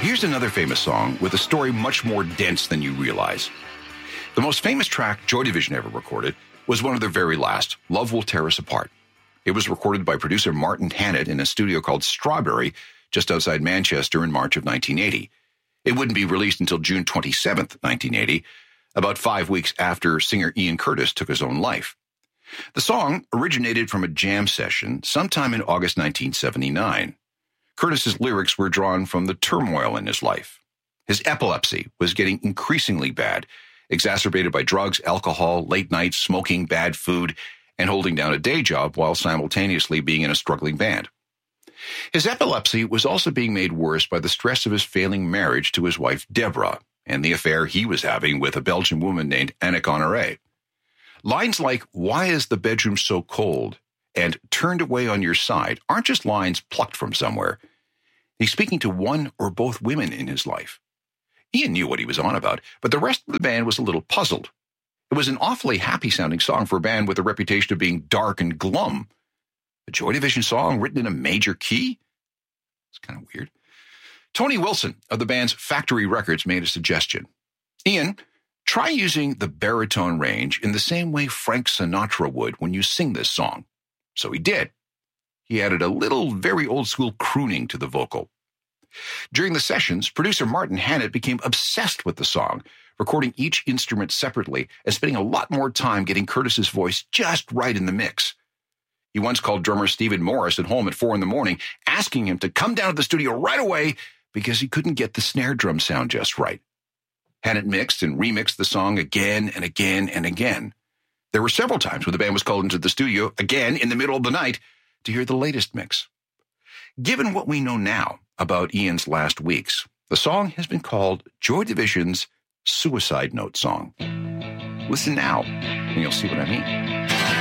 Here's another famous song with a story much more dense than you realize. The most famous track Joy Division ever recorded was one of their very last, Love Will Tear Us Apart. It was recorded by producer Martin Hannett in a studio called Strawberry, just outside Manchester in March of 1980. It wouldn't be released until June 27th, 1980, about 5 weeks after singer Ian Curtis took his own life. The song originated from a jam session sometime in August 1979. Curtis's lyrics were drawn from the turmoil in his life. His epilepsy was getting increasingly bad, exacerbated by drugs, alcohol, late nights, smoking, bad food, and holding down a day job while simultaneously being in a struggling band. His epilepsy was also being made worse by the stress of his failing marriage to his wife, Deborah, and the affair he was having with a Belgian woman named Annick Honoré. Lines like, "Why is the bedroom so cold?" and "Turned away on your side" aren't just lines plucked from somewhere. He's speaking to one or both women in his life. Ian knew what he was on about, but the rest of the band was a little puzzled. It was an awfully happy-sounding song for a band with a reputation of being dark and glum. A Joy Division song written in a major key? It's kind of weird. Tony Wilson of the band's Factory Records made a suggestion. "Ian, try using the baritone range in the same way Frank Sinatra would when you sing this song." So he did. He added a little very old-school crooning to the vocal. During the sessions, producer Martin Hannett became obsessed with the song, recording each instrument separately and spending a lot more time getting Curtis's voice just right in the mix. He once called drummer Stephen Morris at home at 4 a.m, asking him to come down to the studio right away because he couldn't get the snare drum sound just right. Hannett mixed and remixed the song again and again and again. There were several times when the band was called into the studio, again in the middle of the night, to hear the latest mix. Given what we know now about Ian's last weeks, the song has been called Joy Division's suicide note song. Listen now, and you'll see what I mean.